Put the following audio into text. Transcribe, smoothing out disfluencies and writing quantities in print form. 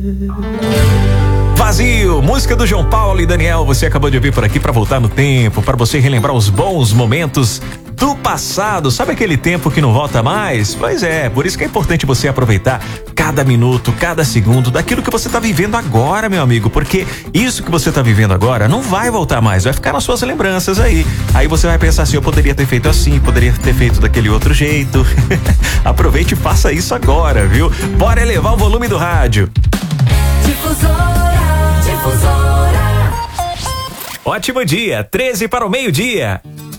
Vazio, música do João Paulo e Daniel, você acabou de ouvir por aqui para voltar no tempo, para você relembrar os bons momentos do passado. Sabe aquele tempo que não volta mais? Pois é, por isso que é importante você aproveitar cada minuto, cada segundo daquilo que você tá vivendo agora, meu amigo, porque isso que você tá vivendo agora não vai voltar mais, vai ficar nas suas lembranças aí. Aí você vai pensar assim, eu poderia ter feito assim, poderia ter feito daquele outro jeito. Aproveite e faça isso agora, viu? Bora elevar o volume do rádio. Difusora. Ótimo dia, 13 para o meio-dia.